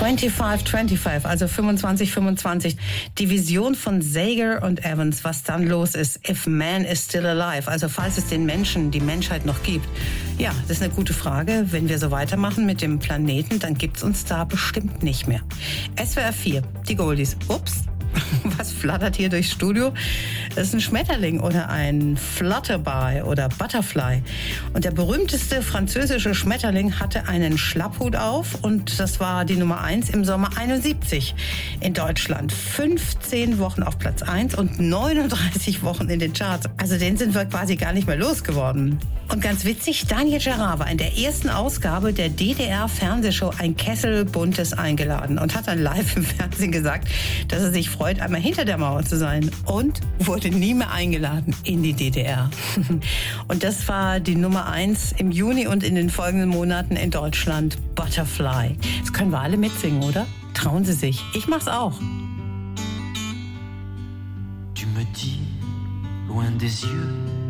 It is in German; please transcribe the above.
25-25, also 25-25. Die Vision von Sager und Evans, was dann los ist. If man is still alive, also falls es den Menschen, die Menschheit noch gibt. Ja, das ist eine gute Frage. Wenn wir so weitermachen mit dem Planeten, dann gibt's uns da bestimmt nicht mehr. SWR 4, die Goldies. Ups. Was flattert hier durchs Studio? Das ist ein Schmetterling oder ein Flutterby oder Butterfly. Und der berühmteste französische Schmetterling hatte einen Schlapphut auf und das war die Nummer 1 im Sommer 71 in Deutschland. 15 Wochen auf Platz 1 und 39 Wochen in den Charts. Also den sind wir quasi gar nicht mehr losgeworden. Und ganz witzig, Daniel Gerard war in der ersten Ausgabe der DDR-Fernsehshow Ein Kessel Buntes eingeladen und hat dann live im Fernsehen gesagt, dass er sich freut, einmal hinter der Mauer zu sein und wurde nie mehr eingeladen in die DDR. Und das war die Nummer 1 im Juni und in den folgenden Monaten in Deutschland, Butterfly. Das können wir alle mitsingen, oder? Trauen Sie sich. Ich mach's auch. Tu me dis, loin des yeux,